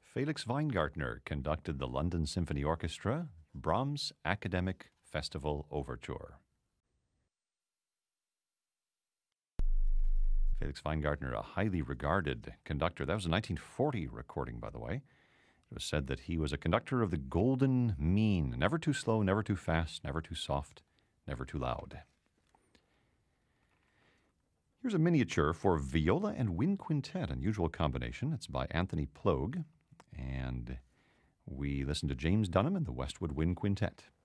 Felix Weingartner conducted the London Symphony Orchestra Brahms Academic Festival Overture. Felix Weingartner, a highly regarded conductor. That was a 1940 recording, by the way. It was said that he was a conductor of the golden mean, never too slow, never too fast, never too soft, never too loud. Here's a miniature for viola and wind quintet, unusual combination. It's by Anthony Plogue, and we listen to James Dunham and the Westwood Wind Quintet.